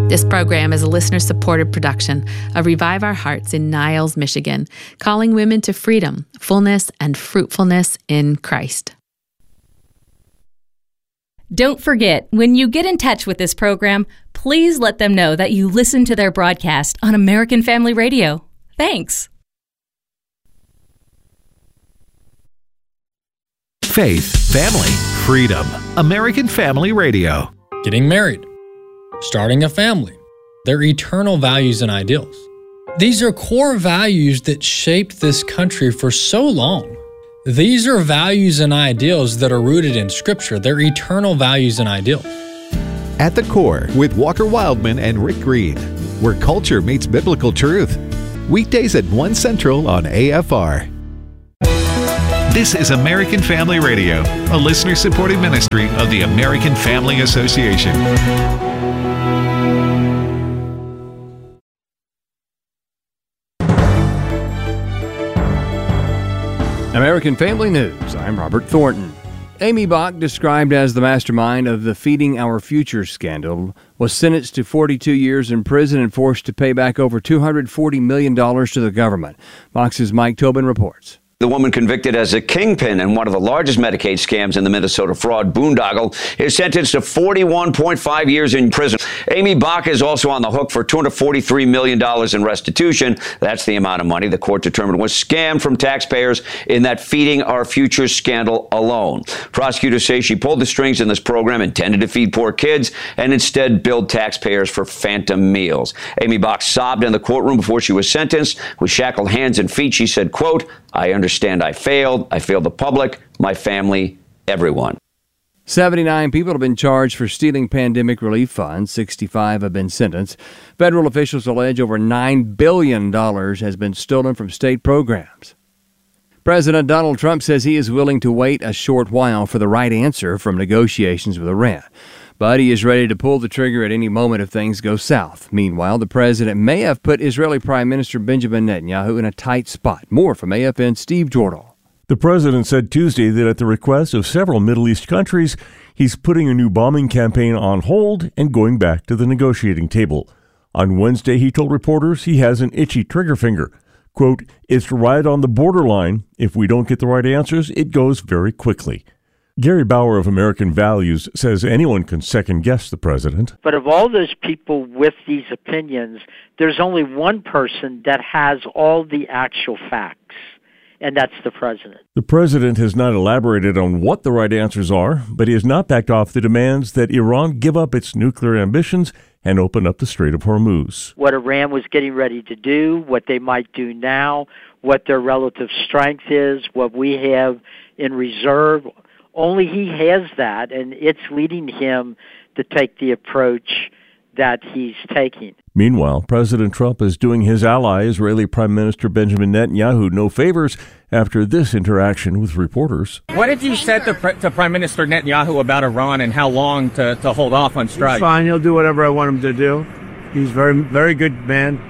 This program is a listener-supported production of Revive Our Hearts in Niles, Michigan, calling women to freedom, fullness, and fruitfulness in Christ. Don't forget, when you get in touch with this program, please let them know that you listen to their broadcast on American Family Radio. Thanks. Faith, family, freedom. American Family Radio. Getting married, starting a family, their eternal values and ideals. These are core values that shaped this country for so long. These are values and ideals that are rooted in Scripture. They're eternal values and ideals. At the Core with Walker Wildman and Rick Green, where culture meets biblical truth. Weekdays at 1 Central on AFR. This is American Family Radio, a listener-supported ministry of the American Family Association. American Family News, I'm Robert Thornton. Amy Bach, described as the mastermind of the Feeding Our Future scandal, was sentenced to 42 years in prison and forced to pay back over $240 million to the government. Fox's Mike Tobin reports. The woman convicted as a kingpin in one of the largest Medicaid scams in the Minnesota fraud boondoggle is sentenced to 41.5 years in prison. Amy Bach is also on the hook for $243 million in restitution. That's the amount of money the court determined was scammed from taxpayers in that Feeding Our Future scandal alone. Prosecutors say she pulled the strings in this program intended to feed poor kids and instead billed taxpayers for phantom meals. Amy Bach sobbed in the courtroom before she was sentenced. With shackled hands and feet, she said, quote, "I understand I failed the public, my family, everyone." 79 people have been charged for stealing pandemic relief funds. 65 have been sentenced. Federal officials allege over $9 billion has been stolen from state programs. President Donald Trump says he is willing to wait a short while for the right answer from negotiations with Iran. But he is ready to pull the trigger at any moment if things go south. Meanwhile, the president may have put Israeli Prime Minister Benjamin Netanyahu in a tight spot. More from AFN's Steve Jordahl. The president said Tuesday that at the request of several Middle East countries, he's putting a new bombing campaign on hold and going back to the negotiating table. On Wednesday, he told reporters he has an itchy trigger finger. Quote, "It's right on the borderline. If we don't get the right answers, it goes very quickly." Gary Bauer of American Values says anyone can second-guess the president. But of all those people with these opinions, there's only one person that has all the actual facts, and that's the president. The president has not elaborated on what the right answers are, but he has not backed off the demands that Iran give up its nuclear ambitions and open up the Strait of Hormuz. What Iran was getting ready to do, what they might do now, what their relative strength is, what we have in reserve. Only he has that, and it's leading him to take the approach that he's taking. Meanwhile, President Trump is doing his ally, Israeli Prime Minister Benjamin Netanyahu, no favors after this interaction with reporters. What did you say to Prime Minister Netanyahu about Iran and how long to hold off on strike? He's fine. He'll do whatever I want him to do. He's very, very good man.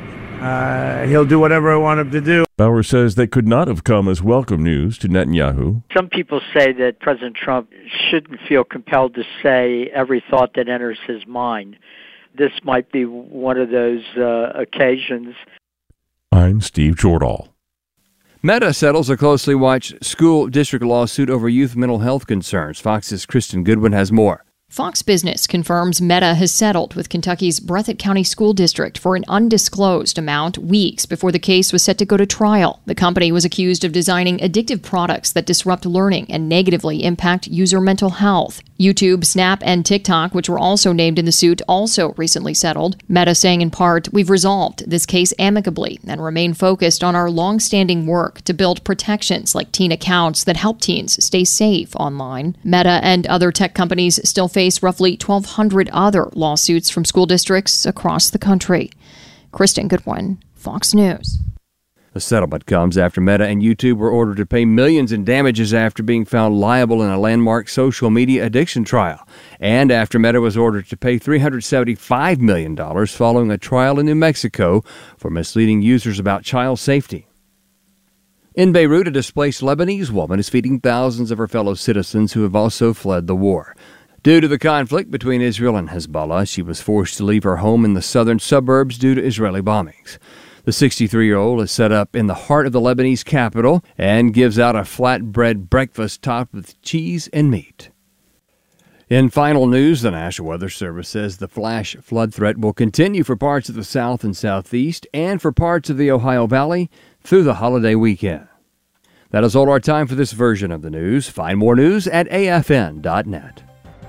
He'll do whatever I want him to do. Bauer says that could not have come as welcome news to Netanyahu. Some people say that President Trump shouldn't feel compelled to say every thought that enters his mind. This might be one of those occasions. I'm Steve Jordahl. Meta settles a closely watched school district lawsuit over youth mental health concerns. Fox's Kristen Goodwin has more. Fox Business confirms Meta has settled with Kentucky's Breathitt County School District for an undisclosed amount weeks before the case was set to go to trial. The company was accused of designing addictive products that disrupt learning and negatively impact user mental health. YouTube, Snap, and TikTok, which were also named in the suit, also recently settled. Meta saying in part, "We've resolved this case amicably and remain focused on our long-standing work to build protections like teen accounts that help teens stay safe online." Meta and other tech companies still face roughly 1,200 other lawsuits from school districts across the country. Kristen Goodwin, Fox News. The settlement comes after Meta and YouTube were ordered to pay millions in damages after being found liable in a landmark social media addiction trial, and after Meta was ordered to pay $375 million following a trial in New Mexico for misleading users about child safety. In Beirut, a displaced Lebanese woman is feeding thousands of her fellow citizens who have also fled the war. Due to the conflict between Israel and Hezbollah, she was forced to leave her home in the southern suburbs due to Israeli bombings. The 63-year-old is set up in the heart of the Lebanese capital and gives out a flatbread breakfast topped with cheese and meat. In final news, the National Weather Service says the flash flood threat will continue for parts of the south and southeast and for parts of the Ohio Valley through the holiday weekend. That is all our time for this version of the news. Find more news at afn.net.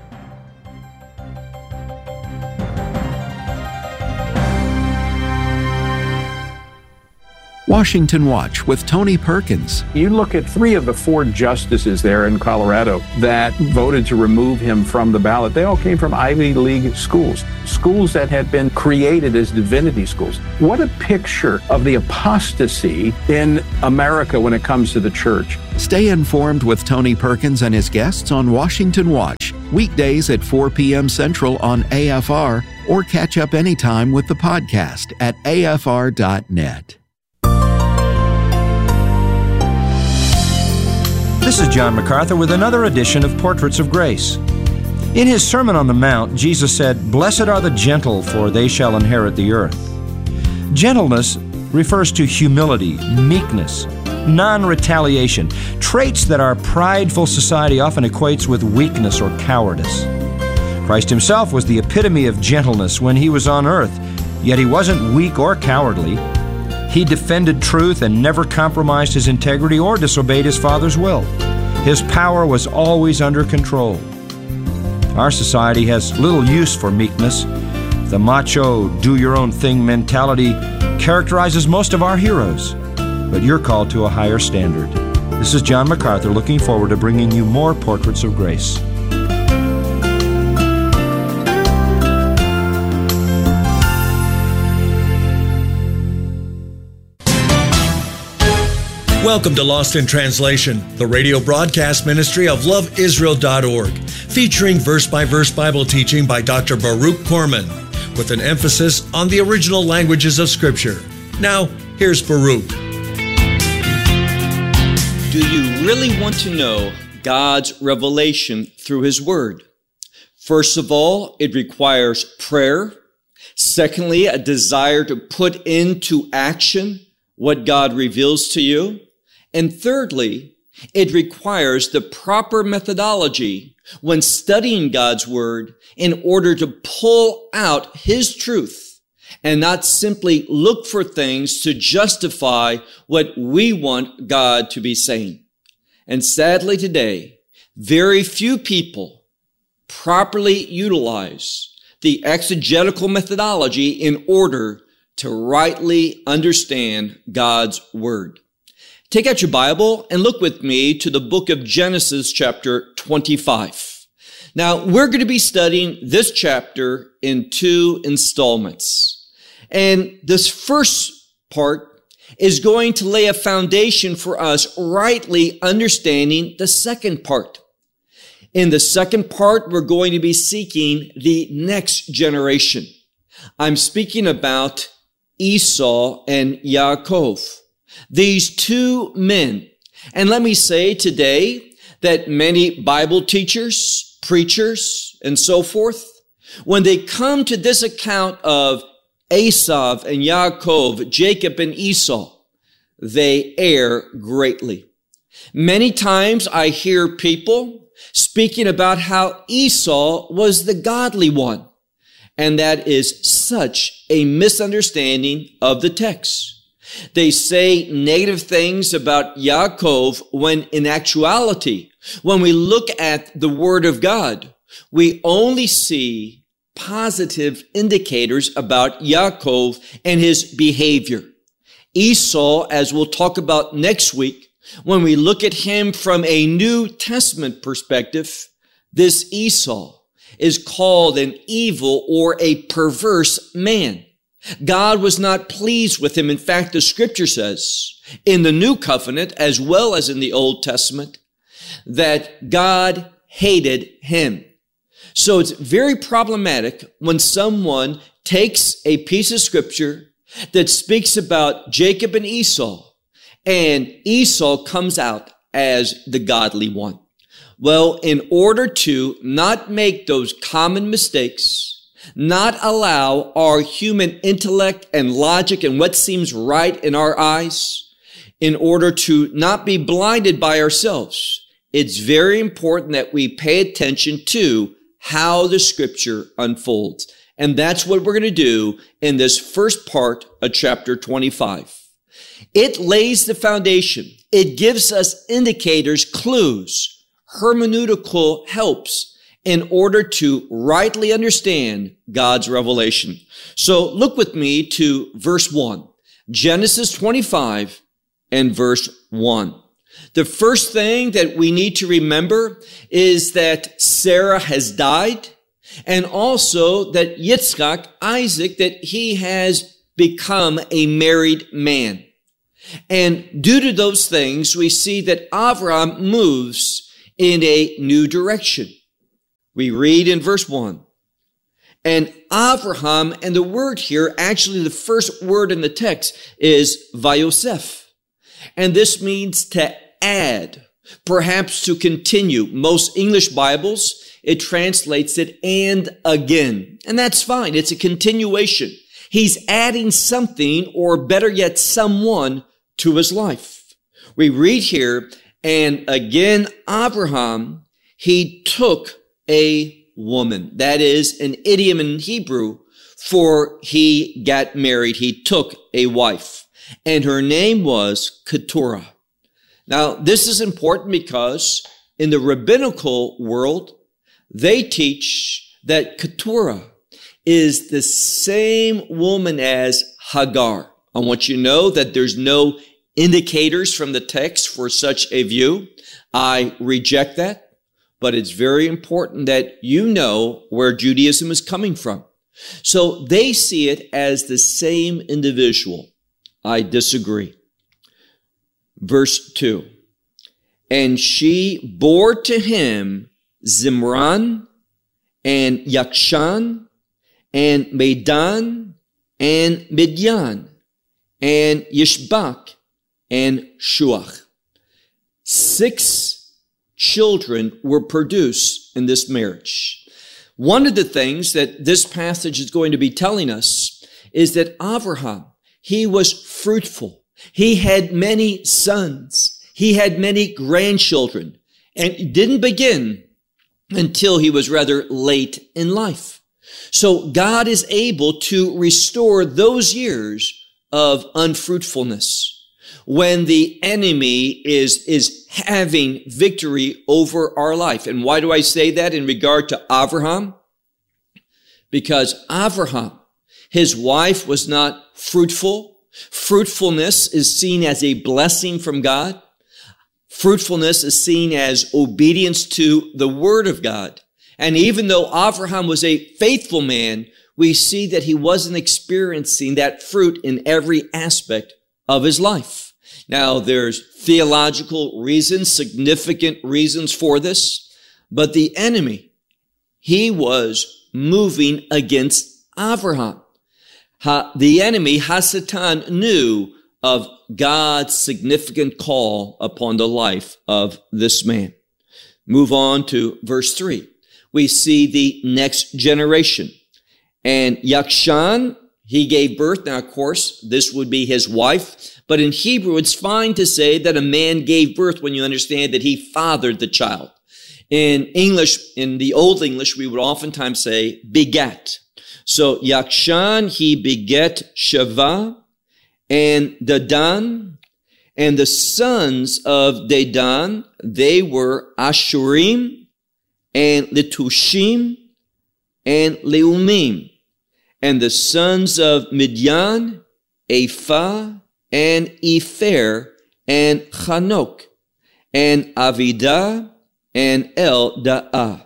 Washington Watch with Tony Perkins. You look at 3 of the 4 justices there in Colorado that voted to remove him from the ballot. They all came from Ivy League schools, schools that had been created as divinity schools. What a picture of the apostasy in America when it comes to the church. Stay informed with Tony Perkins and his guests on Washington Watch, weekdays at 4 p.m. Central on AFR, or catch up anytime with the podcast at afr.net. This is John MacArthur with another edition of Portraits of Grace. In his Sermon on the Mount, Jesus said, "Blessed are the gentle, for they shall inherit the earth." Gentleness refers to humility, meekness, non-retaliation, traits that our prideful society often equates with weakness or cowardice. Christ himself was the epitome of gentleness when he was on earth, yet he wasn't weak or cowardly. He defended truth and never compromised his integrity or disobeyed his Father's will. His power was always under control. Our society has little use for meekness. The macho, do-your-own-thing mentality characterizes most of our heroes. But you're called to a higher standard. This is John MacArthur looking forward to bringing you more Portraits of Grace. Welcome to Lost in Translation, the radio broadcast ministry of loveisrael.org, featuring verse-by-verse Bible teaching by Dr. Baruch Korman, with an emphasis on the original languages of Scripture. Now, here's Baruch. Do you really want to know God's revelation through His Word? First of all, it requires prayer. Secondly, a desire to put into action what God reveals to you. And thirdly, it requires the proper methodology when studying God's Word in order to pull out His truth and not simply look for things to justify what we want God to be saying. And sadly today, very few people properly utilize the exegetical methodology in order to rightly understand God's Word. Take out your Bible and look with me to the book of Genesis chapter 25. Now, we're going to be studying this chapter in 2 installments. And this first part is going to lay a foundation for us rightly understanding the second part. In the second part, we're going to be seeking the next generation. I'm speaking about Esau and Yaakov. These 2 men. And let me say today that many Bible teachers, preachers, and so forth, when they come to this account of Esav and Yaakov, Jacob and Esau, they err greatly. Many times I hear people speaking about how Esau was the godly one, and that is such a misunderstanding of the text. They say negative things about Yaakov when in actuality, when we look at the Word of God, we only see positive indicators about Yaakov and his behavior. Esau, as we'll talk about next week, when we look at him from a New Testament perspective, this Esau is called an evil or a perverse man. God was not pleased with him. In fact, the Scripture says in the New Covenant as well as in the Old Testament that God hated him. So it's very problematic when someone takes a piece of Scripture that speaks about Jacob and Esau, and Esau comes out as the godly one. Well, in order to not make those common mistakes, not allow our human intellect and logic and what seems right in our eyes, in order to not be blinded by ourselves, it's very important that we pay attention to how the Scripture unfolds. And that's what we're going to do in this first part of chapter 25. It lays the foundation. It gives us indicators, clues, hermeneutical helps in order to rightly understand God's revelation. So look with me to verse 1. Genesis 25 and verse 1. The first thing that we need to remember is that Sarah has died, and also that Yitzchak, Isaac, that he has become a married man. And due to those things, we see that Abraham moves in a new direction. We read in verse 1, and Abraham, and the word here, actually the first word in the text is Vayosef. And this means to add, perhaps to continue. Most English Bibles, it translates it and again. And that's fine. It's a continuation. He's adding something, or better yet, someone to his life. We read here, and again, Abraham, he took a woman. That is an idiom in Hebrew for he got married. He took a wife, and her name was Keturah. Now, this is important because in the rabbinical world, they teach that Keturah is the same woman as Hagar. I want you to know that there's no indicators from the text for such a view. I reject that, but it's very important that you know where Judaism is coming from. So they see it as the same individual. I disagree. Verse 2, and she bore to him Zimran and Yakshan and Medan and Midian and Yishbak and Shuach. 6 children were produced in this marriage. One of the things that this passage is going to be telling us is that Abraham, he was fruitful. He had many sons. He had many grandchildren, and it didn't begin until he was rather late in life. So God is able to restore those years of unfruitfulness when the enemy is having victory over our life. And why do I say that in regard to Abraham? Because Abraham, his wife was not fruitful. Fruitfulness is seen as a blessing from God. Fruitfulness is seen as obedience to the word of God. And even though Abraham was a faithful man, we see that he wasn't experiencing that fruit in every aspect of his life. Now, there's theological reasons, significant reasons for this, but the enemy, he was moving against Abraham. The enemy, Hasatan, knew of God's significant call upon the life of this man. Move on to verse 3. We see the next generation. And Yakshan, he gave birth. Now, of course, this would be his wife. But in Hebrew, it's fine to say that a man gave birth when you understand that he fathered the child. In English, in the Old English, we would oftentimes say begat. So Yakshan, he beget Sheva and Dedan, and the sons of Dedan, they were Ashurim and Letushim and Leumim, and the sons of Midian, Ephah and Epher and Chanok and Avidah and Elda'ah.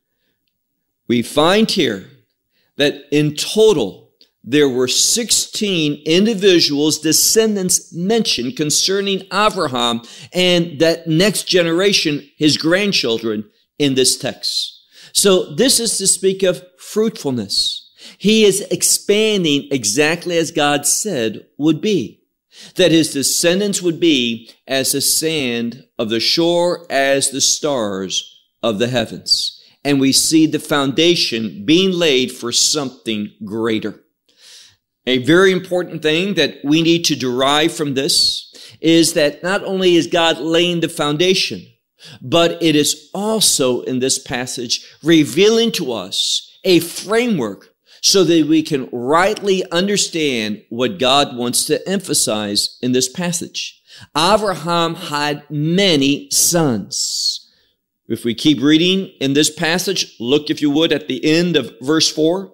We find here that in total, there were 16 individuals, descendants mentioned concerning Abraham and that next generation, his grandchildren, in this text. So this is to speak of fruitfulness. He is expanding exactly as God said would be, that his descendants would be as the sand of the shore, as the stars of the heavens. And we see the foundation being laid for something greater. A very important thing that we need to derive from this is that not only is God laying the foundation, but it is also in this passage revealing to us a framework so that we can rightly understand what God wants to emphasize in this passage. Abraham had many sons. If we keep reading in this passage, look, if you would, at the end of verse 4.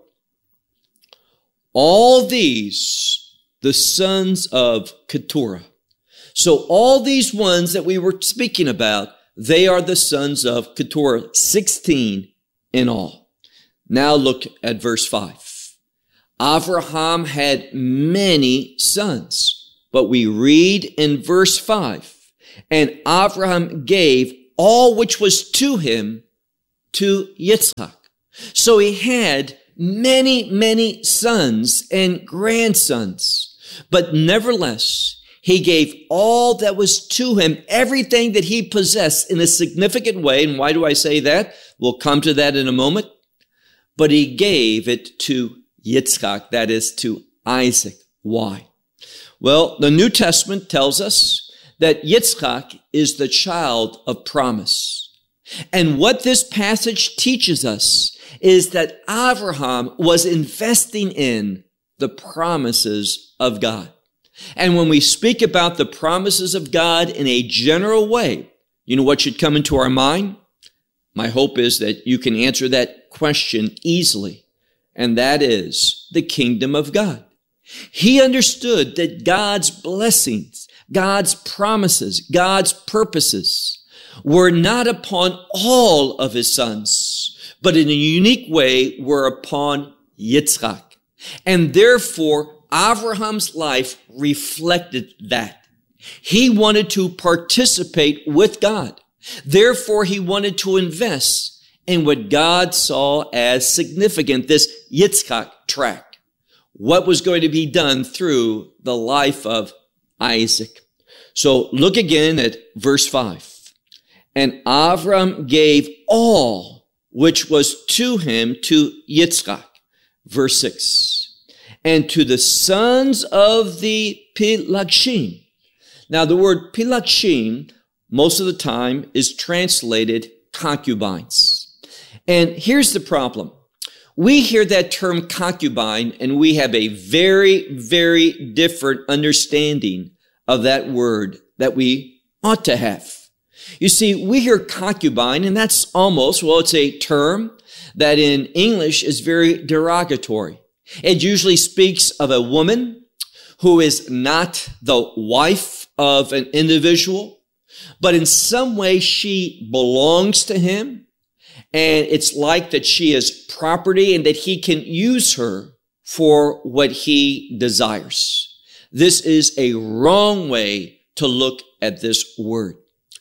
All these, the sons of Keturah. So all these ones that we were speaking about, they are the sons of Keturah, 16 in all. Now look at verse 5. Abraham had many sons, but we read in verse 5, and Abraham gave all which was to him to Yitzchak. So he had many, many sons and grandsons, but nevertheless, he gave all that was to him, everything that he possessed in a significant way. And why do I say that? We'll come to that in a moment. But he gave it to Yitzchak, that is to Isaac. Why? Well, the New Testament tells us that Yitzchak is the child of promise. And what this passage teaches us is that Abraham was investing in the promises of God. And when we speak about the promises of God in a general way, you know what should come into our mind? My hope is that you can answer that question easily, and that is the kingdom of God. He understood that God's blessings, God's promises, God's purposes were not upon all of his sons, but in a unique way were upon Yitzchak. And therefore, Abraham's life reflected that. He wanted to participate with God. Therefore, he wanted to invest in what God saw as significant, this Yitzchak tract. What was going to be done through the life of Isaac. So look again at verse 5. And Avram gave all which was to him to Yitzchak. Verse 6. And to the sons of the Pilagshim. Now the word Pilagshim most of the time is translated concubines. And here's the problem. We hear that term concubine and we have a very, very different understanding of that word that we ought to have. You see, we hear concubine and that's almost, well, it's a term that in English is very derogatory. It usually speaks of a woman who is not the wife of an individual, but in some way she belongs to him, and it's like that she is property and that he can use her for what he desires. This is a wrong way to look at this word.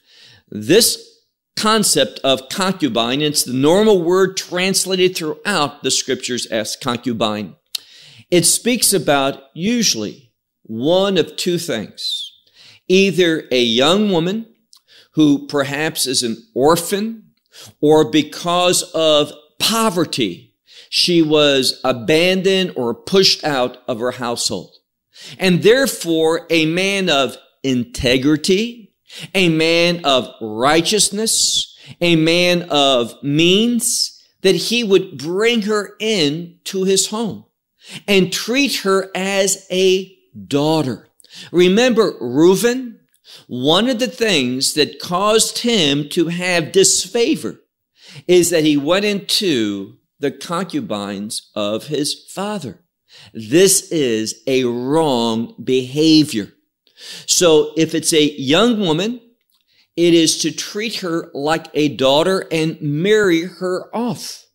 This concept of concubine, it's the normal word translated throughout the scriptures as concubine. It speaks about usually one of two things. Either a young woman who perhaps is an orphan, or because of poverty, she was abandoned or pushed out of her household. And therefore, a man of integrity, a man of righteousness, a man of means, that he would bring her in to his home and treat her as a daughter. Remember, Reuben, one of the things that caused him to have disfavor is that he went into the concubines of his father. This is a wrong behavior. So if it's a young woman, it is to treat her like a daughter and marry her off.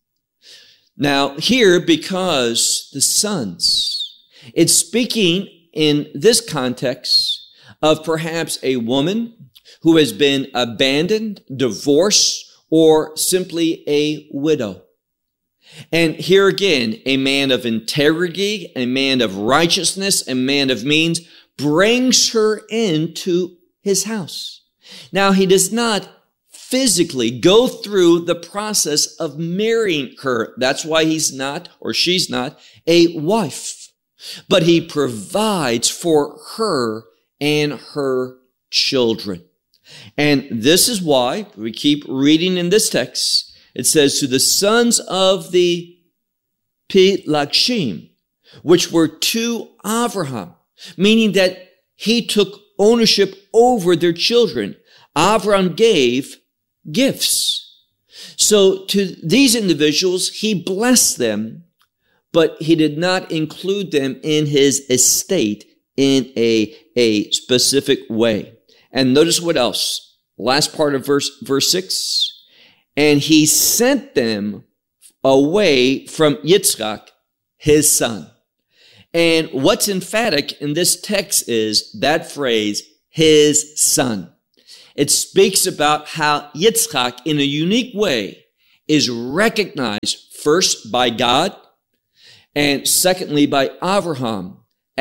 Now here, because the sons, it's speaking in this context of perhaps a woman who has been abandoned, divorced, or simply a widow. And here again, a man of integrity, a man of righteousness, a man of means brings her into his house. Now, he does not physically go through the process of marrying her. That's why he's not, or she's not, a wife. But he provides for her and her children. And this is why we keep reading in this text. It says, to the sons of the Pilagshim, which were to Avraham, meaning that he took ownership over their children. Avraham gave gifts. So to these individuals, he blessed them, but he did not include them in his estate in a specific way. And notice what else? Last part of verse 6. And he sent them away from Yitzchak, his son. And what's emphatic in this text is that phrase, his son. It speaks about how Yitzchak, in a unique way, is recognized first by God and secondly by Avraham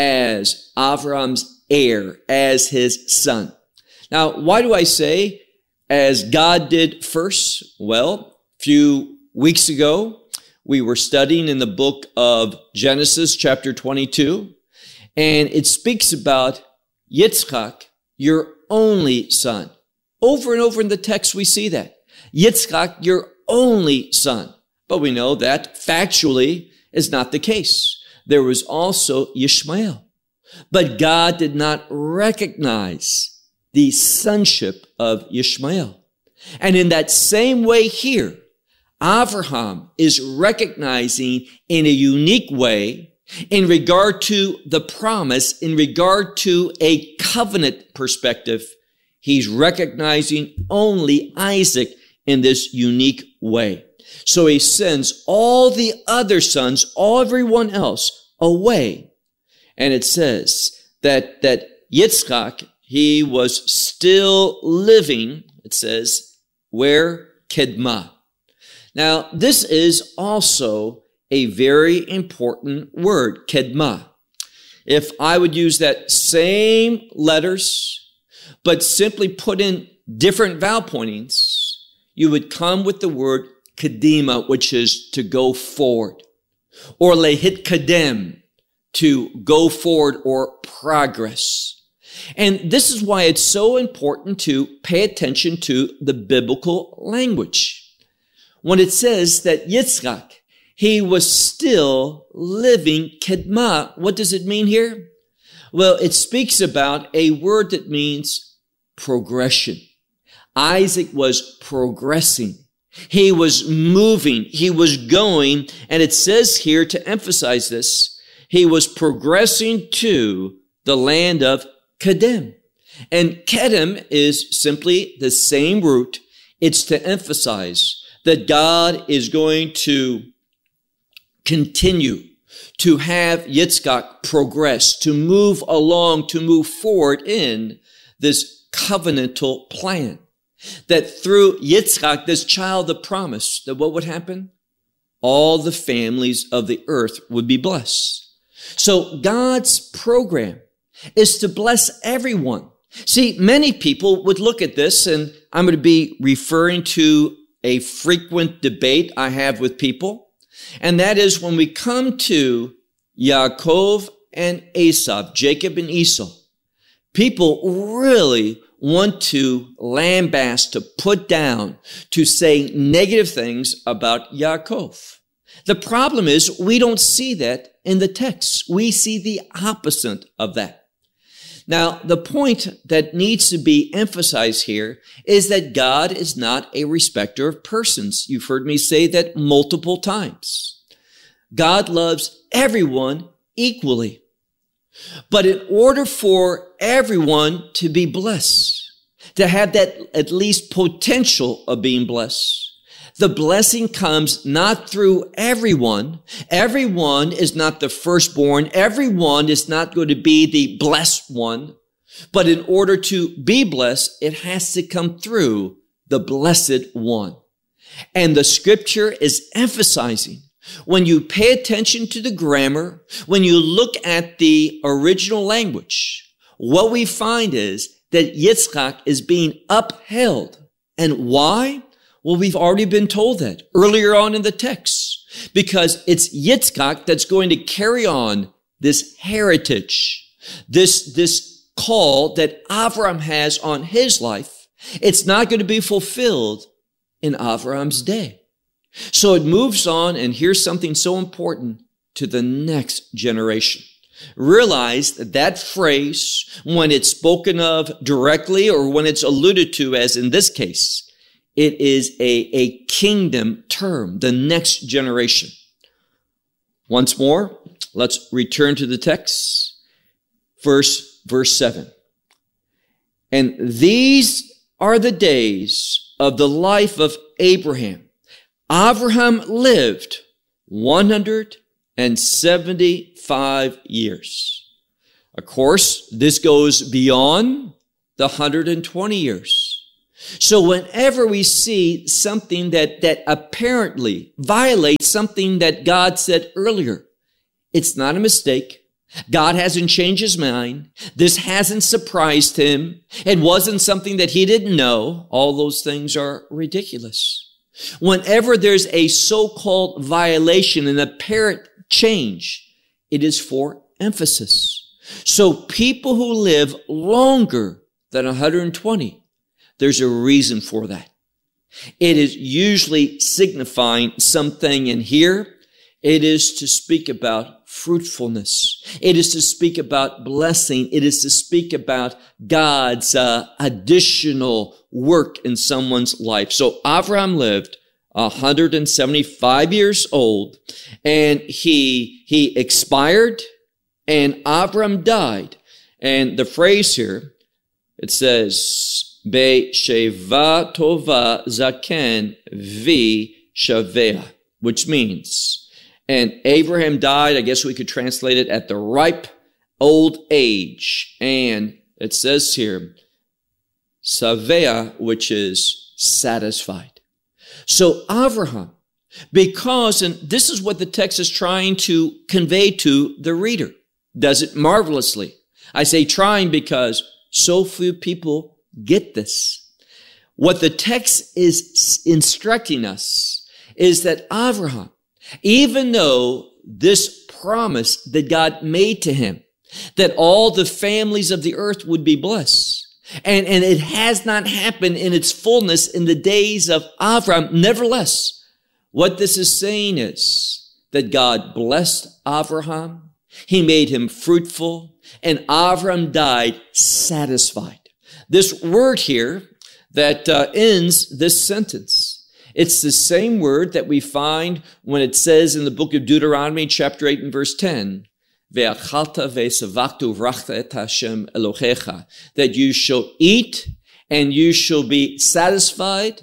as Avraham's heir, as his son. Now, why do I say as God did first? Well, a few weeks ago, we were studying in the book of Genesis, chapter 22, and it speaks about Yitzchak, your only son. Over and over in the text, we see that. Yitzchak, your only son. But we know that factually is not the case. There was also Ishmael. But God did not recognize the sonship of Ishmael. And in that same way here, Avraham is recognizing in a unique way in regard to the promise, in regard to a covenant perspective. He's recognizing only Isaac in this unique way. So he sends all the other sons, everyone else, away. And it says that Yitzchak, he was still living, it says, where? Kedma. Now, this is also a very important word, Kedma. If I would use that same letters, but simply put in different vowel pointings, you would come with the word Kedima, which is to go forward, or lehit kadem, to go forward or progress. And this is why it's so important to pay attention to the biblical language. When it says that Yitzchak, he was still living Kedma, what does it mean here? Well, it speaks about a word that means progression. Isaac was progressing. He was moving. He was going. And it says here to emphasize this, he was progressing to the land of Kedem. And Kedem is simply the same root. It's to emphasize that God is going to continue to have Yitzchak progress, to move along, to move forward in this covenantal plan. That through Yitzchak, this child of promise, that what would happen? All the families of the earth would be blessed. So God's program is to bless everyone. See, many people would look at this, and I'm going to be referring to a frequent debate I have with people, and that is when we come to Yaakov and Esau, Jacob and Esau, people really want to lambaste, to put down, to say negative things about Yaakov. The problem is we don't see that in the text. We see the opposite of that. Now, the point that needs to be emphasized here is that God is not a respecter of persons. You've heard me say that multiple times. God loves everyone equally. But in order for everyone to be blessed, to have that at least potential of being blessed, the blessing comes not through everyone. Everyone is not the firstborn. Everyone is not going to be the blessed one. But in order to be blessed, it has to come through the blessed one. And the scripture is emphasizing, when you pay attention to the grammar, when you look at the original language, what we find is that Yitzchak is being upheld And why? Well, we've already been told that earlier on in the text, because it's Yitzchak that's going to carry on this heritage, this call that Abraham has on his life. It's not going to be fulfilled in Abraham's day. So it moves on, and here's something so important to the next generation. Realize that phrase, when it's spoken of directly or when it's alluded to, as in this case, it is a kingdom term, the next generation. Once more, let's return to the text. Verse 7. And these are the days of the life of Abraham. Abraham lived 175 years. Of course, this goes beyond the 120 years. So whenever we see something that apparently violates something that God said earlier, it's not a mistake. God hasn't changed his mind. This hasn't surprised him. It wasn't something that he didn't know. All those things are ridiculous. Whenever there's a so-called violation, an apparent change, it is for emphasis. So people who live longer than 120, there's a reason for that. It is usually signifying something, and here it is to speak about fruitfulness. It is to speak about blessing. It is to speak about God's additional work in someone's life. So Abraham lived 175 years old, and he expired, and Abraham died. And the phrase here, it says, Be sheva tova zaken vi shavea, which means, and Abraham died, I guess we could translate it, at the ripe old age. And it says here, savea, which is satisfied. So Abraham, because, and this is what the text is trying to convey to the reader, does it marvelously. I say trying because so few people get this. What the text is instructing us is that Abraham, even though this promise that God made to him, that all the families of the earth would be blessed, and it has not happened in its fullness in the days of Abraham, nevertheless, what this is saying is that God blessed Abraham, he made him fruitful, and Abraham died satisfied. This word here that ends this sentence, it's the same word that we find when it says in the book of Deuteronomy, chapter 8 and verse 10, that you shall eat and you shall be satisfied,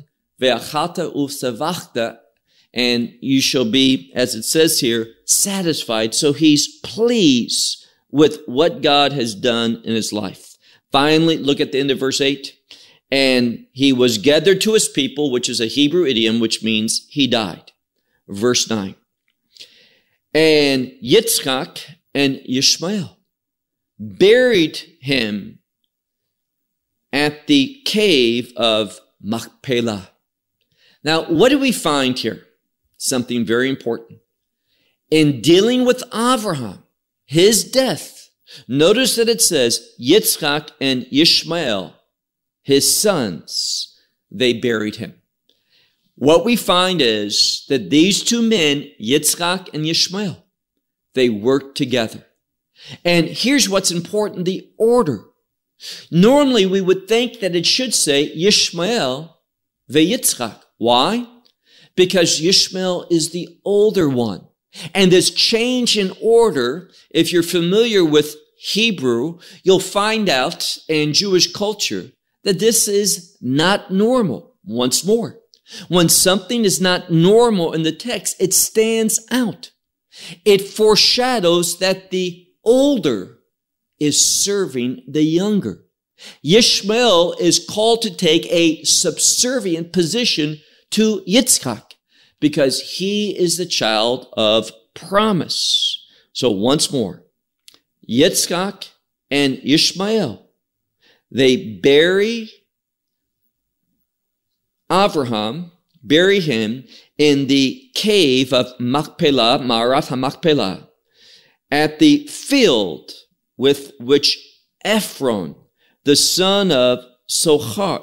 and you shall be, as it says here, satisfied. So he's pleased with what God has done in his life. Finally, look at the end of verse 8. And he was gathered to his people, which is a Hebrew idiom, which means he died. Verse 9. And Yitzchak and Ishmael buried him at the cave of Machpelah. Now, what do we find here? Something very important. In dealing with Abraham, his death, notice that it says Yitzchak and Ishmael, his sons, they buried him. What we find is that these two men, Yitzchak and Ishmael, they worked together. And here's what's important, the order. Normally, we would think that it should say Ishmael veYitzchak. Why? Because Ishmael is the older one. And this change in order, if you're familiar with Hebrew, you'll find out in Jewish culture that this is not normal. Once more, when something is not normal in the text, it stands out. It foreshadows that the older is serving the younger. Ishmael is called to take a subservient position to Yitzchak because he is the child of promise. So once more, Yitzchak and Ishmael, they bury Avraham, bury him in the cave of Machpelah, Ma'arat HaMachpelah, at the field with which Ephron, the son of Sohar,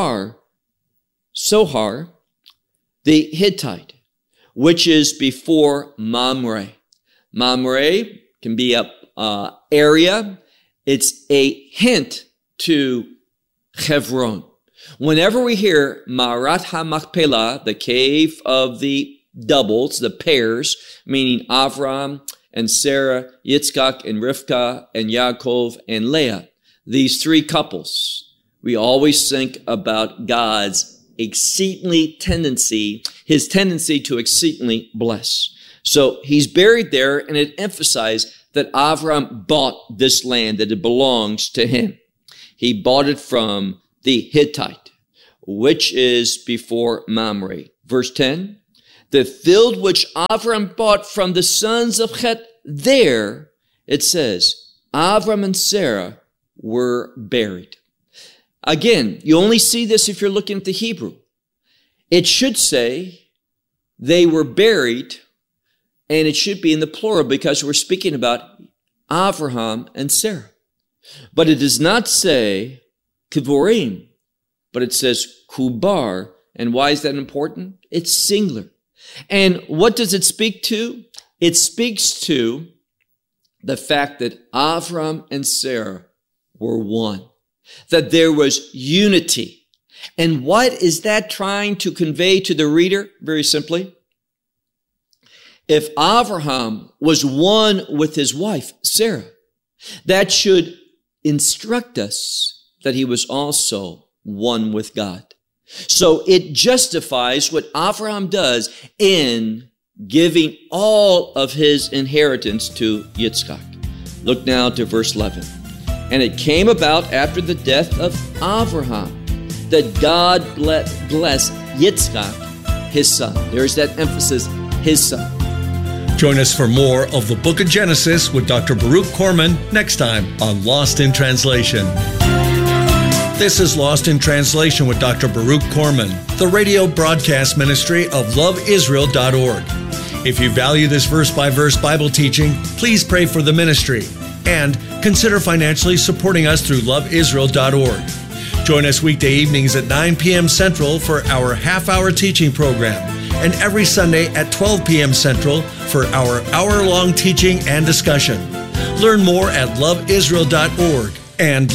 the Hittite, which is before Mamre. Mamre can be a area. It's a hint to Hebron. Whenever we hear Ma'arat HaMachpelah, the cave of the doubles, the pairs, meaning Avram and Sarah, Yitzchak and Rivka, and Yaakov and Leah, these three couples, we always think about God's his tendency to exceedingly bless. So he's buried there, and it emphasized that Avram bought this land, that it belongs to him. He bought it from the Hittite, which is before Mamre. Verse 10, the field which Avram bought from the sons of Chet, there, it says, Avram and Sarah were buried. Again, you only see this if you're looking at the Hebrew. It should say they were buried, and it should be in the plural because we're speaking about Avraham and Sarah. But it does not say Kivurim, but it says Kubar. And why is that important? It's singular. And what does it speak to? It speaks to the fact that Avram and Sarah were one, that there was unity. And what is that trying to convey to the reader? Very simply, if Avraham was one with his wife, Sarah, that should instruct us that he was also one with God. So it justifies what Avraham does in giving all of his inheritance to Yitzchak. Look now to verse 11. And it came about after the death of Avraham that God blessed Yitzchak, his son. There's that emphasis, his son. Join us for more of the Book of Genesis with Dr. Baruch Korman next time on Lost in Translation. This is Lost in Translation with Dr. Baruch Korman, the radio broadcast ministry of loveisrael.org. If you value this verse-by-verse Bible teaching, please pray for the ministry and consider financially supporting us through loveisrael.org. Join us weekday evenings at 9 p.m. Central for our half-hour teaching program, and every Sunday at 12 p.m. Central for our hour-long teaching and discussion. Learn more at loveisrael.org and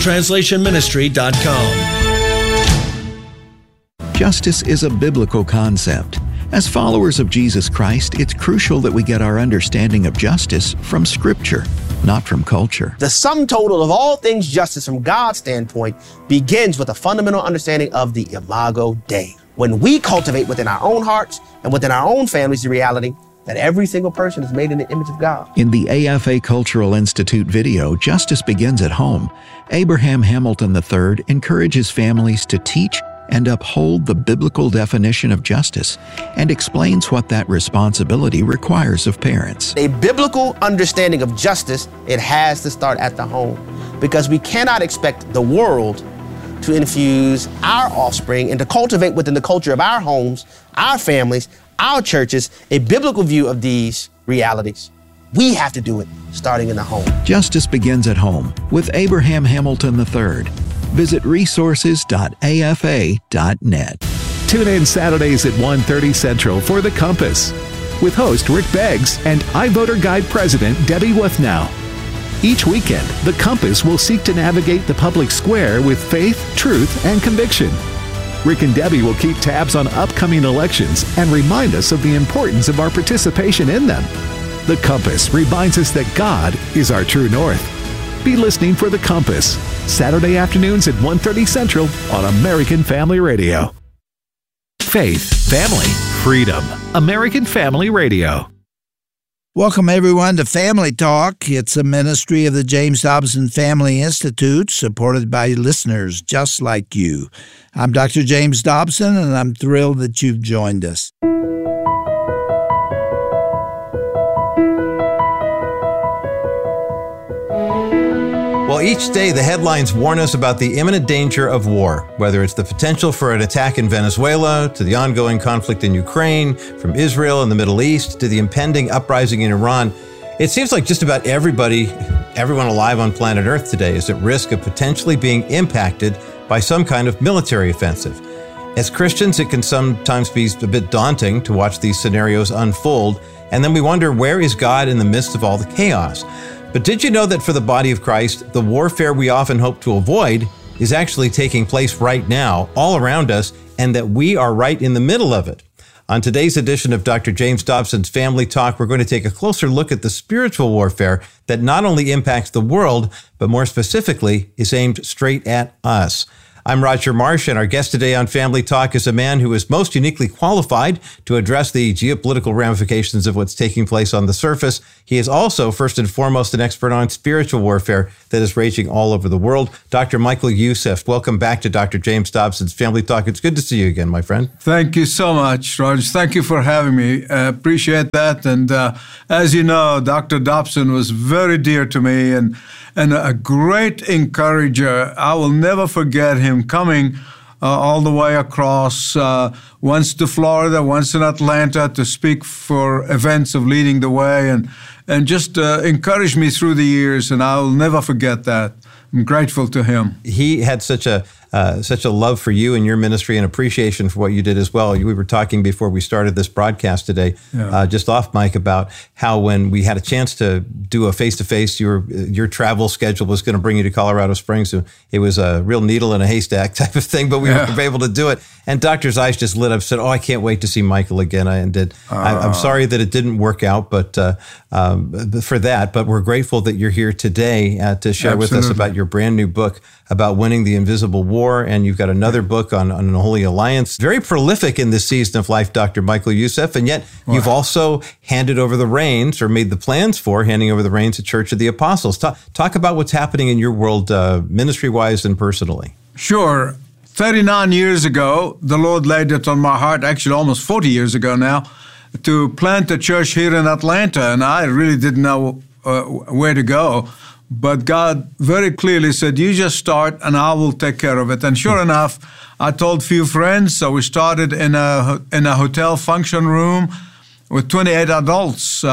lostintranslationministry.com. Justice is a biblical concept. As followers of Jesus Christ, it's crucial that we get our understanding of justice from Scripture, not from culture. The sum total of all things justice from God's standpoint begins with a fundamental understanding of the Imago Dei. When we cultivate within our own hearts and within our own families the reality that every single person is made in the image of God. In the AFA Cultural Institute video, Justice Begins at Home, Abraham Hamilton III encourages families to teach and uphold the biblical definition of justice and explains what that responsibility requires of parents. A biblical understanding of justice, it has to start at the home, because we cannot expect the world to infuse our offspring and to cultivate within the culture of our homes, our families, our churches, a biblical view of these realities. We have to do it starting in the home. Justice Begins at Home with Abraham Hamilton III. Visit resources.afa.net. Tune in Saturdays at 1:30 Central for The Compass with host Rick Beggs and iVoter Guide President Debbie Wuthnow. Each weekend, The Compass will seek to navigate the public square with faith, truth, and conviction. Rick and Debbie will keep tabs on upcoming elections and remind us of the importance of our participation in them. The Compass reminds us that God is our true north. Be listening for The Compass, Saturday afternoons at 1:30 Central on American Family Radio. Faith, family, freedom. American Family Radio. Welcome, everyone, to Family Talk. It's a ministry of the James Dobson Family Institute, supported by listeners just like you. I'm Dr. James Dobson, and I'm thrilled that you've joined us. Well, Well, each day the headlines warn us about the imminent danger of war, whether it's the potential for an attack in Venezuela, to the ongoing conflict in Ukraine, from Israel and the Middle East, to the impending uprising in Iran. It seems like just about everyone alive on planet Earth today is at risk of potentially being impacted by some kind of military offensive. As Christians, it can sometimes be a bit daunting to watch these scenarios unfold, and then we wonder, where is God in the midst of all the chaos? But did you know that for the body of Christ, the warfare we often hope to avoid is actually taking place right now, all around us, and that we are right in the middle of it? On today's edition of Dr. James Dobson's Family Talk, we're going to take a closer look at the spiritual warfare that not only impacts the world, but more specifically is aimed straight at us. I'm Roger Marsh, and our guest today on Family Talk is a man who is most uniquely qualified to address the geopolitical ramifications of what's taking place on the surface. He is also, first and foremost, an expert on spiritual warfare that is raging all over the world. Dr. Michael Youssef, welcome back to Dr. James Dobson's Family Talk. It's good to see you again, my friend. Thank you so much, Roger. Thank you for having me. Appreciate that. And as you know, Dr. Dobson was very dear to me and a great encourager. I will never forget him coming all the way across, once to Florida, once in Atlanta, to speak for events of Leading the Way, and just encouraged me through the years, and I will never forget that. I'm grateful to him. He had such a love for you and your ministry and appreciation for what you did as well. We were talking before we started this broadcast today, just off mic, about how when we had a chance to do a face-to-face, your travel schedule was going to bring you to Colorado Springs. So it was a real needle in a haystack type of thing, but we were able to do it. And Doctor's eyes just lit up, said, "Oh, I can't wait to see Michael again." I'm sorry that it didn't work out, but for that. But we're grateful that you're here today to share with us about your brand new book about winning the invisible war. And you've got another book on an Holy Alliance. Very prolific in this season of life, Dr. Michael Youssef. And yet you've also handed over the reins, or made the plans for handing over the reins to Church of the Apostles. Talk about what's happening in your world, ministry-wise and personally. Sure. 39 years ago, the Lord laid it on my heart, actually almost 40 years ago now, to plant a church here in Atlanta. And I really didn't know where to go. But God very clearly said, "You just start and I will take care of it." And sure enough, I told few friends. So we started in a hotel function room with 28 adults.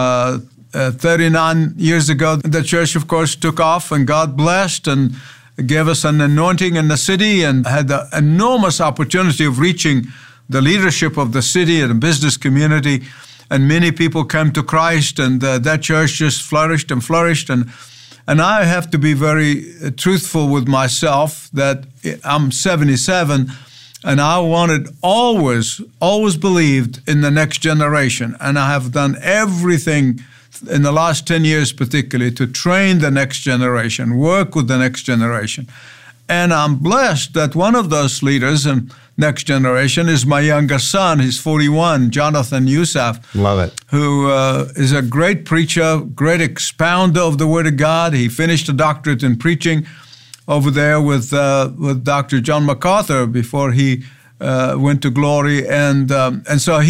39 years ago, the church, of course, took off, and God blessed and gave us an anointing in the city, and had the enormous opportunity of reaching the leadership of the city and the business community. And many people came to Christ, and that church just flourished and flourished. And I have to be very truthful with myself that I'm 77, and I always believed in the next generation. And I have done everything in the last 10 years particularly to train the next generation, work with the next generation. And I'm blessed that one of those leaders in next generation is my youngest son. He's 41, Jonathan Youssef. Love it. Who is a great preacher, great expounder of the Word of God. He finished a doctorate in preaching over there with Dr. John MacArthur before he went to glory. And so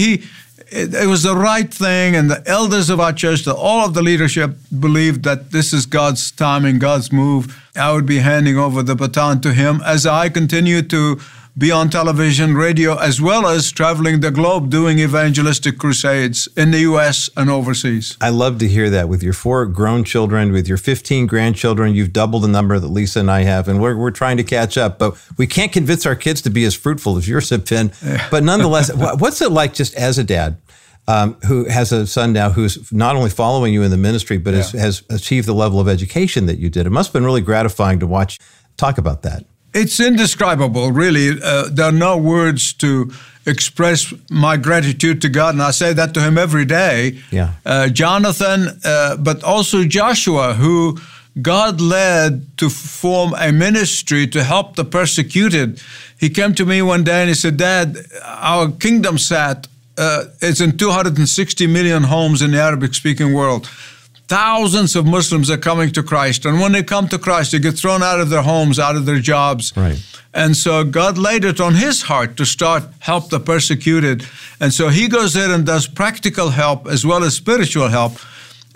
it was the right thing, and the elders of our church, all of the leadership believed that this is God's timing, God's move. I would be handing over the baton to him as I continue to be on television, radio, as well as traveling the globe doing evangelistic crusades in the U.S. and overseas. I love to hear that. With your 4 grown children, with your 15 grandchildren, you've doubled the number that Lisa and I have, and we're trying to catch up. But we can't convince our kids to be as fruitful as yours have been. But nonetheless, what's it like just as a dad who has a son now who's not only following you in the ministry, but has achieved the level of education that you did? It must have been really gratifying to watch. Talk about that. It's indescribable, really. There are no words to express my gratitude to God, and I say that to him every day. Jonathan, but also Joshua, who God led to form a ministry to help the persecuted. He came to me one day and he said, "Dad, our kingdom sat it's in 260 million homes in the Arabic-speaking world. Thousands of Muslims are coming to Christ. And when they come to Christ, they get thrown out of their homes, out of their jobs. Right. And so God laid it on his heart to start help the persecuted. And so he goes there and does practical help as well as spiritual help.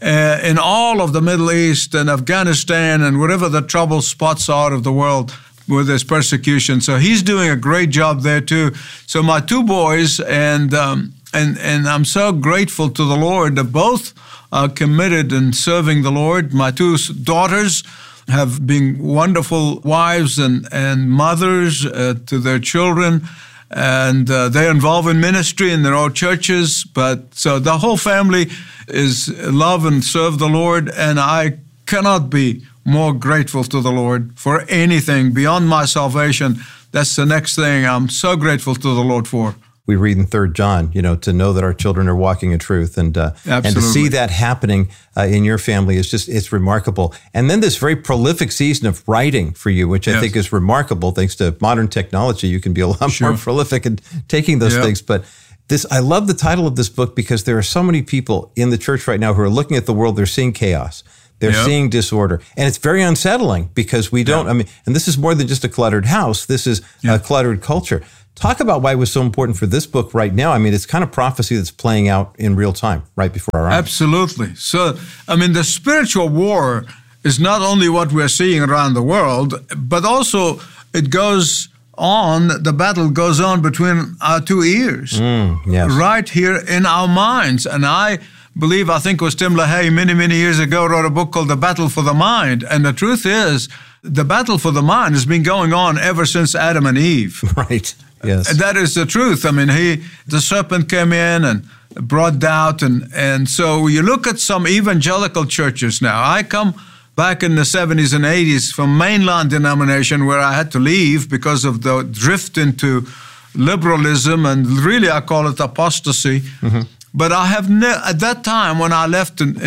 in all of the Middle East and Afghanistan and wherever the trouble spots are of the world where there's persecution. So he's doing a great job there too. So my two boys, and I'm so grateful to the Lord that both are committed in serving the Lord. My two daughters have been wonderful wives and mothers to their children. And they're involved in ministry in their own churches. But so the whole family is love and serve the Lord. And I cannot be more grateful to the Lord for anything beyond my salvation. That's the next thing I'm so grateful to the Lord for. We read in 3 John, to know that our children are walking in truth, and to see that happening in your family is it's remarkable. And then this very prolific season of writing for you, which I think is remarkable. Thanks to modern technology, you can be a lot more prolific in taking those things. But I love the title of this book because there are so many people in the church right now who are looking at the world. They're seeing chaos. They're seeing disorder. And it's very unsettling because we don't, and this is more than just a cluttered house. This is a cluttered culture. Talk about why it was so important for this book right now. It's kind of prophecy that's playing out in real time, right before our eyes. Absolutely. So, the spiritual war is not only what we're seeing around the world, but also it goes on, the battle goes on between our two ears, right here in our minds. And I think it was Tim LaHaye many, many years ago wrote a book called The Battle for the Mind. And the truth is, the battle for the mind has been going on ever since Adam and Eve. Right. Yes. And that is the truth. The serpent came in and brought doubt. And so you look at some evangelical churches now. I come back in the 70s and 80s from mainline denomination where I had to leave because of the drift into liberalism, and really I call it apostasy. Mm-hmm. But I have at that time when I left in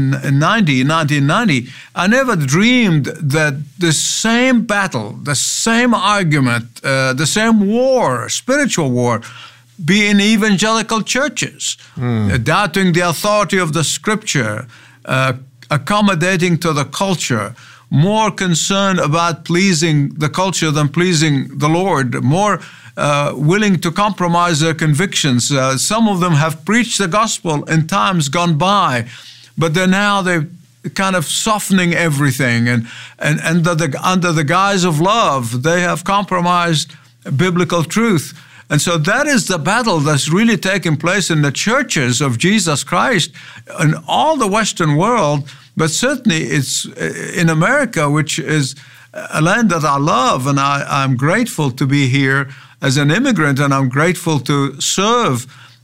1990, I never dreamed that the same battle, the same argument, the same war, spiritual war, be in evangelical churches, doubting the authority of the Scripture, accommodating to the culture, more concerned about pleasing the culture than pleasing the Lord, more willing to compromise their convictions. Some of them have preached the gospel in times gone by, but they're kind of softening everything. And under the guise of love, they have compromised biblical truth. And so that is the battle that's really taking place in the churches of Jesus Christ in all the Western world, but certainly it's in America, which is a land that I love, and I'm grateful to be here as an immigrant, and I'm grateful to serve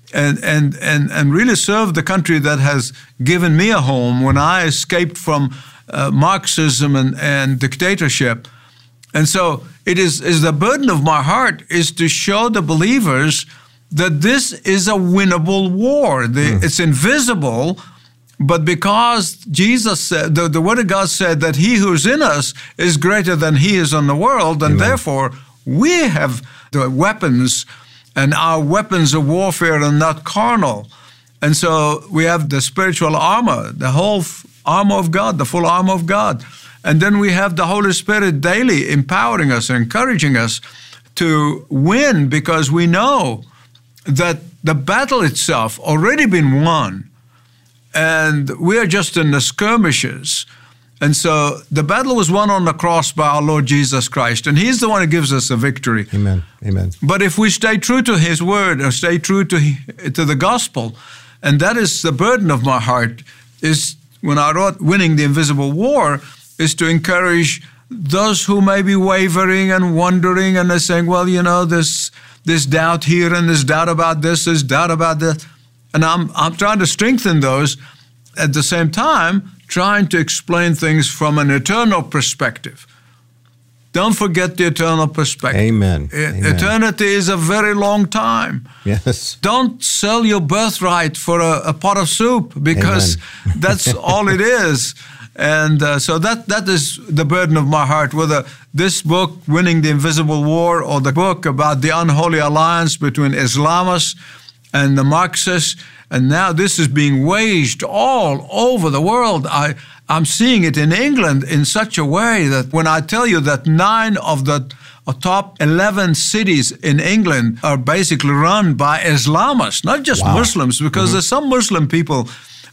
and really serve the country that has given me a home when I escaped from Marxism and dictatorship. And so it is the burden of my heart is to show the believers that this is a winnable war. It's invisible, but because Jesus said, the Word of God said that He who is in us is greater than he is in the world, and therefore we have the weapons, and our weapons of warfare are not carnal. And so we have the spiritual armor, the whole armor of God, the full armor of God. And then we have the Holy Spirit daily empowering us, encouraging us to win, because we know that the battle itself already been won, and we are just in the skirmishes. And so the battle was won on the cross by our Lord Jesus Christ, and He's the one who gives us the victory. Amen. Amen. But if we stay true to His word, or stay true to the gospel, and that is the burden of my heart, is when I wrote Winning the Invisible War, is to encourage those who may be wavering and wondering, and they're saying, well, this doubt here, and this doubt about this, this doubt about this. And I'm trying to strengthen those, at the same time trying to explain things from an eternal perspective. Don't forget the eternal perspective. Amen. Eternity is a very long time. Yes. Don't sell your birthright for a pot of soup, because that's all it is. And so that is the burden of my heart, whether this book, Winning the Invisible War, or the book about the unholy alliance between Islamists and the Marxists. And now this is being waged all over the world. I'm seeing it in England in such a way that when I tell you that 9 of the top 11 cities in England are basically run by Islamists, not just Muslims, because there's some Muslim people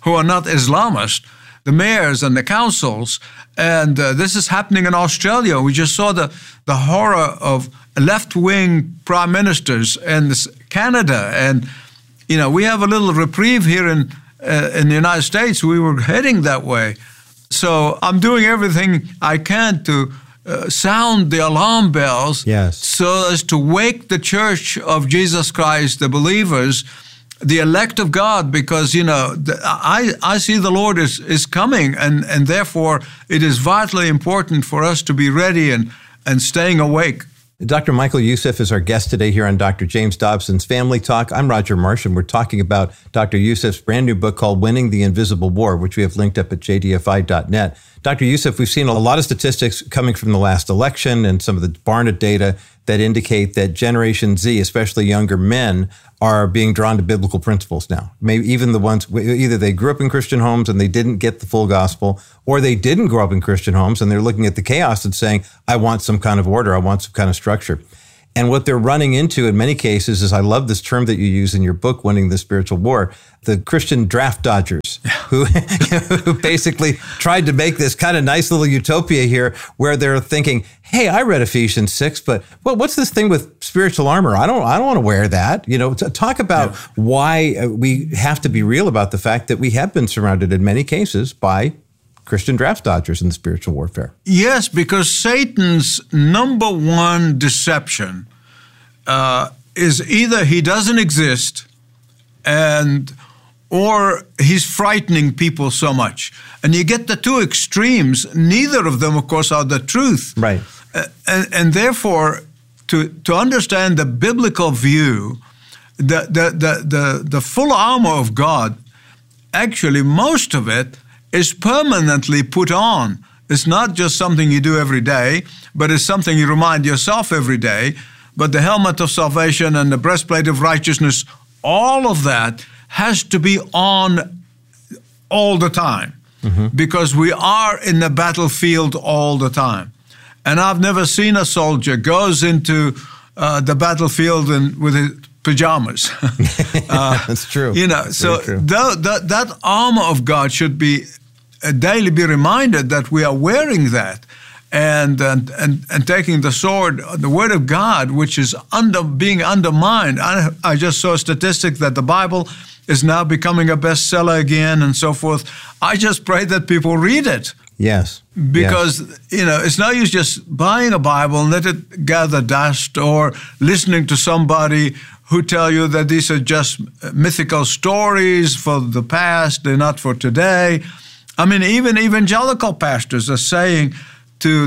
who are not Islamists, the mayors and the councils. And this is happening in Australia. We just saw the horror of left-wing prime ministers in Canada. And, we have a little reprieve here in the United States. We were heading that way. So I'm doing everything I can to sound the alarm bells, so as to wake the Church of Jesus Christ, the believers, the elect of God, because, I see the Lord is coming, and therefore it is vitally important for us to be ready and staying awake. Dr. Michael Youssef is our guest today here on Dr. James Dobson's Family Talk. I'm Roger Marsh, and we're talking about Dr. Youssef's brand new book called Winning the Invisible War, which we have linked up at jdfi.net. Dr. Youssef, we've seen a lot of statistics coming from the last election and some of the Barna data that indicate that Generation Z, especially younger men, are being drawn to biblical principles now. Maybe even the ones, either they grew up in Christian homes and they didn't get the full gospel, or they didn't grow up in Christian homes and they're looking at the chaos and saying, I want some kind of order, I want some kind of structure. And what they're running into in many cases is, I love this term that you use in your book, Winning the Spiritual War, the Christian draft dodgers, who basically tried to make this kind of nice little utopia here where they're thinking, hey, I read Ephesians 6, but what's this thing with spiritual armor? I don't want to wear that. Talk about why we have to be real about the fact that we have been surrounded in many cases by Christian draft dodgers in the spiritual warfare. Yes, because Satan's number one deception is either he doesn't exist or he's frightening people so much. And you get the two extremes. Neither of them, of course, are the truth. Right. And therefore, to understand the biblical view, the full armor of God, actually most of it is permanently put on. It's not just something you do every day, but it's something you remind yourself every day. But the helmet of salvation and the breastplate of righteousness, all of that has to be on all the time, because we are in the battlefield all the time. And I've never seen a soldier goes into the battlefield with his pajamas. That's true. So that armor of God should be daily be reminded that we are wearing that, and taking the sword, the Word of God, which is being undermined. I just saw a statistic that the Bible is now becoming a bestseller again, and so forth. I just pray that people read it. Yes. Because, it's no use just buying a Bible and let it gather dust, or listening to somebody who tell you that these are just mythical stories for the past, they're not for today. I mean, even evangelical pastors are saying to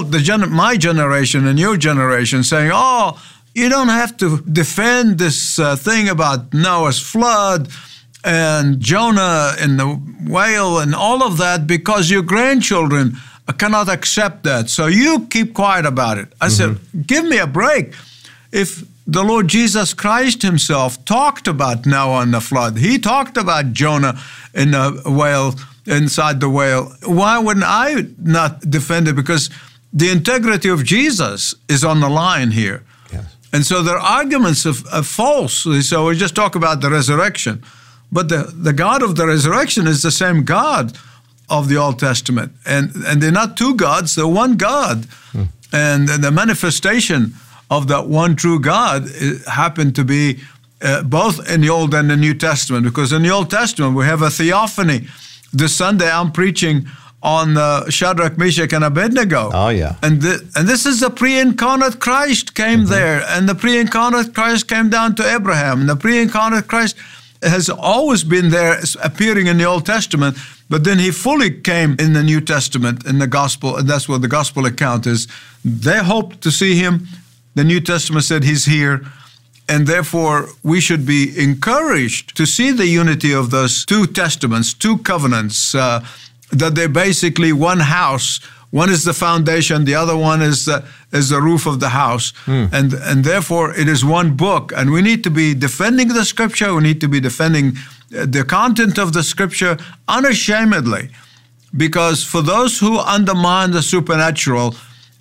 my generation and your generation, saying, oh, you don't have to defend this thing about Noah's flood and Jonah and the whale and all of that, because your grandchildren cannot accept that. So you keep quiet about it. I said, give me a break. If the Lord Jesus Christ himself talked about Noah and the flood, he talked about Jonah in the whale, inside the whale, why wouldn't I not defend it? Because the integrity of Jesus is on the line here. Yes. And so their arguments are false. So we just talk about the resurrection. But the God of the resurrection is the same God of the Old Testament. And they're not two gods, they're one God. And the manifestation of that one true God happened to be both in the Old and the New Testament. Because in the Old Testament, we have a theophany. This Sunday, I'm preaching on Shadrach, Meshach, and Abednego. Oh, yeah. And this is the pre-incarnate Christ came there. And the pre-incarnate Christ came down to Abraham. And the pre-incarnate Christ has always been there, appearing in the Old Testament. But then he fully came in the New Testament, in the gospel. And that's what the gospel account is. They hoped to see him. The New Testament said he's here. And therefore, we should be encouraged to see the unity of those two testaments, two covenants, that they're basically one house. One is the foundation, the other one is the roof of the house. And therefore, it is one book. And we need to be defending the Scripture. We need to be defending the content of the Scripture unashamedly. Because for those who undermine the supernatural,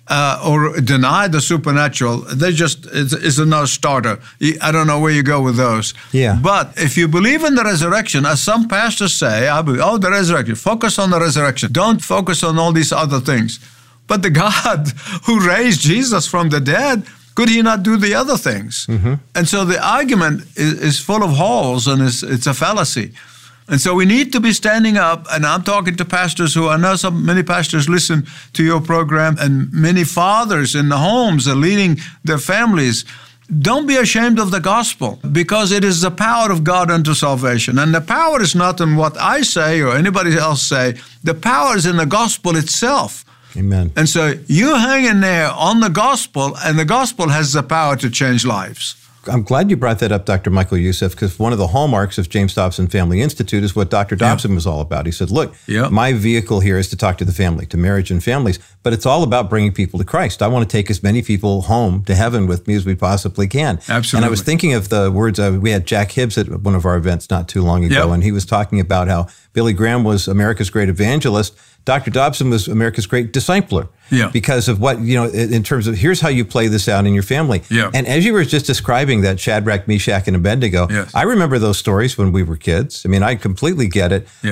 or deny the supernatural, it's a no-starter. I don't know where you go with those. Yeah. But if you believe in the resurrection, as some pastors say, the resurrection, focus on the resurrection. Don't focus on all these other things. But the God who raised Jesus from the dead, could he not do the other things? Mm-hmm. And so the argument is full of holes, and it's a fallacy. And so we need to be standing up, and I'm talking to pastors who I know many pastors listen to your program, and many fathers in the homes are leading their families. Don't be ashamed of the gospel, because it is the power of God unto salvation. And the power is not in what I say or anybody else say. The power is in the gospel itself. Amen. And so you hang in there on the gospel, and the gospel has the power to change lives. I'm glad you brought that up, Dr. Michael Youssef, because one of the hallmarks of James Dobson Family Institute is what Dr. Dobson was all about. He said, look, my vehicle here is to talk to the family, to marriage and families, but it's all about bringing people to Christ. I want to take as many people home to heaven with me as we possibly can. Absolutely. And I was thinking of the words, we had Jack Hibbs at one of our events not too long ago, and he was talking about how Billy Graham was America's great evangelist. Dr. Dobson was America's great discipler because of what, in terms of here's how you play this out in your family. Yeah. And as you were just describing that Shadrach, Meshach, and Abednego, I remember those stories when we were kids. I mean, I completely get it.